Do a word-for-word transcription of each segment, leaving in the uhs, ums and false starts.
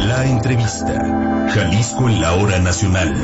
La entrevista. Jalisco en la hora nacional.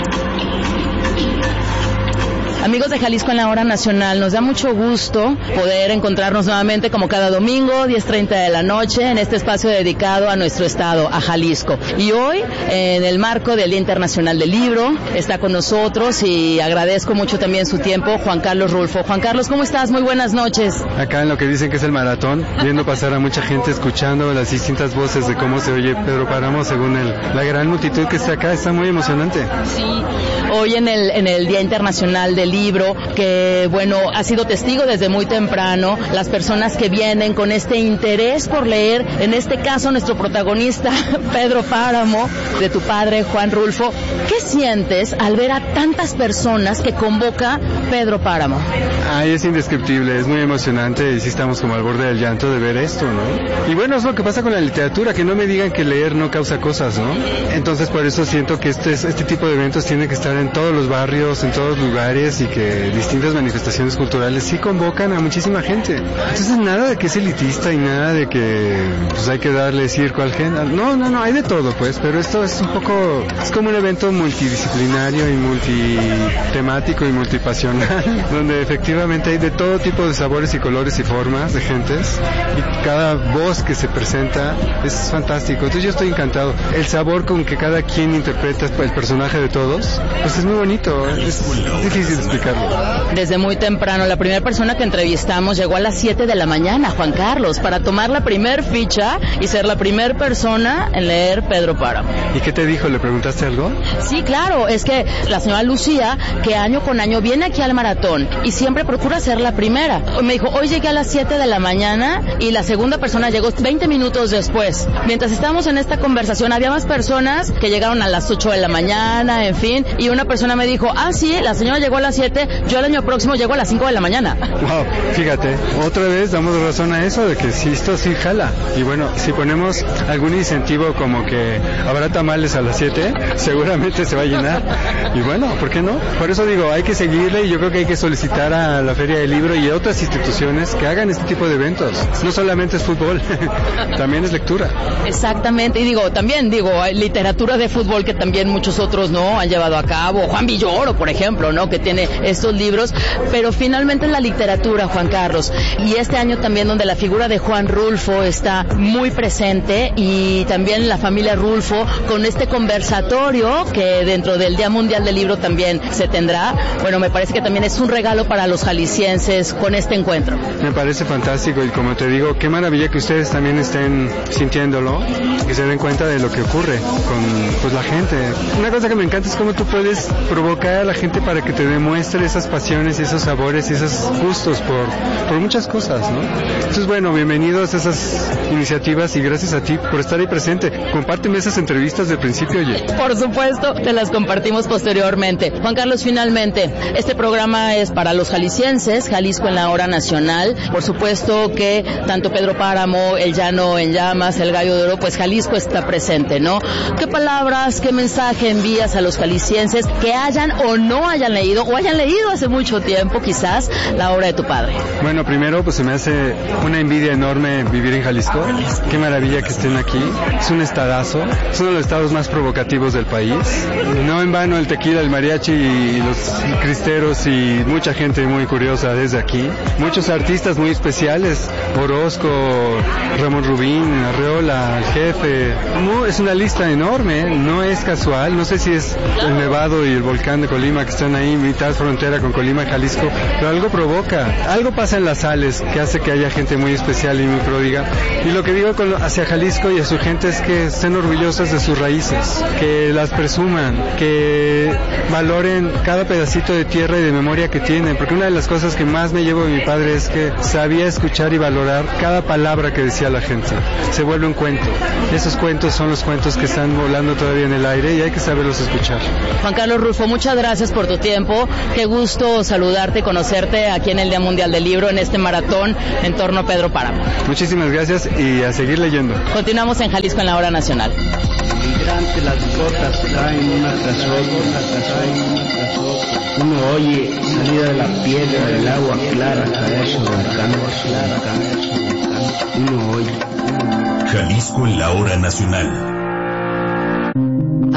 Amigos de Jalisco en la hora nacional, nos da mucho gusto poder encontrarnos nuevamente como cada domingo, diez treinta de la noche, en este espacio dedicado a nuestro estado, a Jalisco. Y hoy, en el marco del Día Internacional del Libro, está con nosotros y agradezco mucho también su tiempo, Juan Carlos Rulfo. Juan Carlos, ¿cómo estás? Muy buenas noches. Acá en lo que dicen que es el maratón, viendo pasar a mucha gente, escuchando las distintas voces de cómo se oye Pedro Páramo según el, la gran multitud que está acá, está muy emocionante. Sí, hoy en el, en el Día Internacional del Libro, que bueno, ha sido testigo desde muy temprano, las personas que vienen con este interés por leer, en este caso nuestro protagonista, Pedro Páramo, de tu padre, Juan Rulfo. ¿Qué sientes al ver a tantas personas que convoca Pedro Páramo? Ay, es indescriptible, es muy emocionante y sí estamos como al borde del llanto de ver esto, ¿no? Y bueno, es lo que pasa con la literatura, que no me digan que leer no causa cosas, ¿no? Entonces por eso siento que este, este tipo de eventos tienen que estar en todos los barrios, en todos los lugares, y que distintas manifestaciones culturales sí convocan a muchísima gente. Entonces nada de que es elitista y nada de que pues hay que darle circo al género. No, no, no, hay de todo pues, pero esto es un poco, es como un evento multidisciplinario y multitemático y multipasional, donde efectivamente hay de todo tipo de sabores y colores y formas de gentes, y cada voz que se presenta es fantástico. Entonces yo estoy encantado. El sabor con que cada quien interpreta el personaje de todos, pues es muy bonito, es difícil de explicarlo. Desde muy temprano, la primera persona que entrevistamos llegó a las siete de la mañana, Juan Carlos, para tomar la primer ficha y ser la primera persona en leer Pedro Páramo. ¿Y qué te dijo? ¿Le preguntaste algo? Sí, claro, es que la señora Lucía, que año con año viene aquí al maratón y siempre procura ser la primera. Me dijo, hoy llegué a las siete de la mañana y la segunda persona llegó veinte minutos después. Mientras estábamos en esta conversación, había más personas que llegaron a las ocho de la mañana, en fin, y una persona me dijo, ah, sí, la señora llegó a las siete, yo el año próximo llego a las cinco de la mañana. Wow, fíjate, otra vez damos razón a eso de que si esto sí jala. Y bueno, si ponemos algún incentivo como que habrá tamales a las siete, seguramente se va a llenar. Y bueno, ¿por qué no? Por eso digo, hay que seguirle y yo creo que hay que solicitar a la Feria del Libro y a otras instituciones que hagan este tipo de eventos. No solamente es fútbol, también es lectura. Exactamente, y digo, también digo, hay literatura de fútbol que también muchos otros no han llevado a cabo. Juan Villoro, por ejemplo, ¿no? Que tiene estos libros, pero finalmente la literatura, Juan Carlos, y este año también donde la figura de Juan Rulfo está muy presente, y también la familia Rulfo con este conversatorio que dentro del Día Mundial del Libro también se tendrá. Bueno, me parece que también es un regalo para los jaliscienses con este encuentro. Me parece fantástico, y como te digo, qué maravilla que ustedes también estén sintiéndolo, que se den cuenta de lo que ocurre con pues la gente. Una cosa que me encanta es cómo tú puedes provocar a la gente para que te demuestre esas pasiones y esos sabores y esos gustos por, por muchas cosas, ¿no? Entonces, bueno, bienvenidos a esas iniciativas y gracias a ti por estar ahí presente. Compárteme esas entrevistas del principio, oye. Por supuesto, te las compartimos posteriormente. Juan Carlos, finalmente, este programa es para los jaliscienses, Jalisco en la hora nacional. Por supuesto que tanto Pedro Páramo, El Llano en Llamas, El Gallo de Oro, pues Jalisco está presente, ¿no? ¿Qué palabras, qué mensaje envías a los jaliscienses que hayan o no hayan leído, o hayan leído hace mucho tiempo quizás, la obra de tu padre? Bueno, primero pues se me hace una envidia enorme vivir en Jalisco. Qué maravilla que estén aquí. Es un estadazo, es uno de los estados más provocativos del país. No en vano el tequila, el mariachi y los cristeros y mucha gente muy curiosa desde aquí. Muchos artistas muy especiales, Orozco, Ramón Rubín, Arreola, El Jefe. No, es una lista enorme, no es casual. No sé si es el Nevado y el volcán de Colima que están ahí, mitad frontera con Colima, Jalisco, pero algo provoca, algo pasa en las sales que hace que haya gente muy especial y muy pródiga. Y lo que digo con, hacia Jalisco y a su gente es que estén orgullosos de sus raíces, que las presuman, que valoren cada pedacito de tierra y de memoria que tienen, porque una de las cosas que más me llevo de mi padre es que sabía escuchar y valorar cada palabra que decía la gente. Se vuelve un cuento. Esos cuentos son los cuentos que están volando todavía en el aire y hay que saberlos escuchar. Juan Carlos Rulfo, muchas gracias por tu tiempo. Qué gusto saludarte y conocerte aquí en el Día Mundial del Libro, en este maratón en torno a Pedro Páramo. Muchísimas gracias y a seguir leyendo. Continuamos en Jalisco en la hora nacional. Migrante, las gotas caen una tras otra, traen una tras otra. Uno oye salida de la piedra del agua clara caer sobre el campo, clara caer sobre el campo. Uno oye. Jalisco en la hora nacional.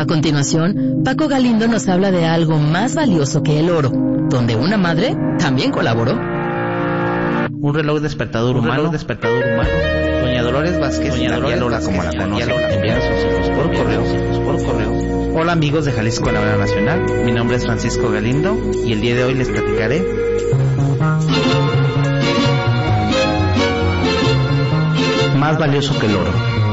A continuación, Paco Galindo nos habla de algo más valioso que el oro, donde una madre también colaboró. Un reloj despertador humano, reloj despertador humano. Doña Dolores Vázquez, Doña Dolores Lola, como la conoce, envía a sus hijos por correo, por correo. Hola amigos de Jalisco la Hora Nacional, mi nombre es Francisco Galindo y el día de hoy les platicaré más valioso que el oro.